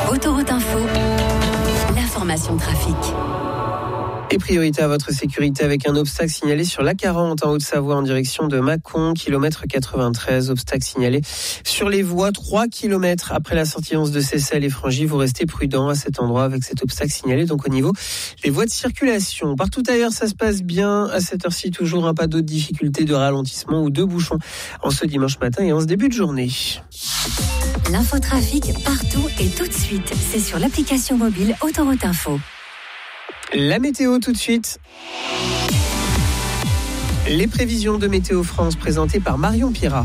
Autoroute Info, l'information trafic. Et priorité à votre sécurité avec un obstacle signalé sur l'A40 en Haute-Savoie en direction de Mâcon, kilomètre 93. Obstacle signalé sur les voies 3 km après la sortie 11 de Seyssel et Frangy. Vous restez prudent à cet endroit avec cet obstacle signalé. Donc au niveau des voies de circulation. Partout ailleurs, ça se passe bien. À cette heure-ci, toujours pas d'autres difficultés de ralentissement ou de bouchons en ce dimanche matin et en ce début de journée. L'infotrafic partout et tout de suite. C'est sur l'application mobile Autoroute Info. La météo tout de suite. Les prévisions de Météo France présentées par Marion Pirat.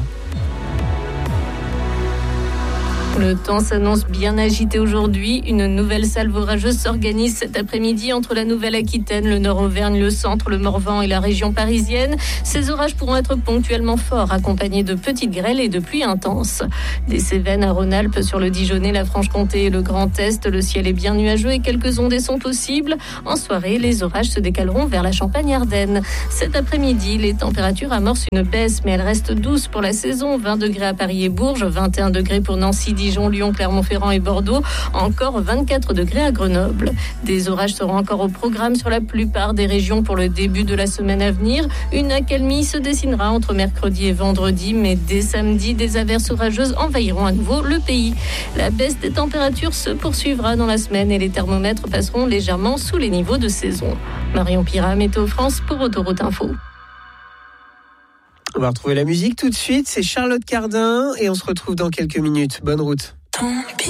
Le temps s'annonce bien agité aujourd'hui. Une nouvelle salve orageuse s'organise cet après-midi entre la Nouvelle-Aquitaine, le Nord-Auvergne, le centre, le Morvan et la région parisienne. Ces orages pourront être ponctuellement forts, accompagnés de petites grêles et de pluies intenses. Des Cévennes à Rhône-Alpes, sur le Dijonais, la Franche-Comté et le Grand Est, le ciel est bien nuageux et quelques ondées sont possibles. En soirée, les orages se décaleront vers la Champagne-Ardenne. Cet après-midi, les températures amorcent une baisse, mais elles restent douces pour la saison. 20 degrés à Paris et Bourges, 21 degrés pour Nancy, Dijon, Lyon, Clermont-Ferrand et Bordeaux, encore 24 degrés à Grenoble. Des orages seront encore au programme sur la plupart des régions pour le début de la semaine à venir. Une accalmie se dessinera entre mercredi et vendredi, mais dès samedi, des averses orageuses envahiront à nouveau le pays. La baisse des températures se poursuivra dans la semaine et les thermomètres passeront légèrement sous les niveaux de saison. Marion Pirat, Météo France pour Autoroute Info. On va retrouver la musique tout de suite, c'est Charlotte Cardin et on se retrouve dans quelques minutes. Bonne route.